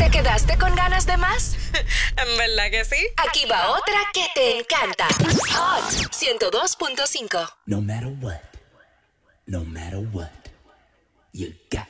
¿Te quedaste con ganas de más? ¿En verdad que sí? Aquí va otra que te encanta. Hot 102.5. No matter what, you got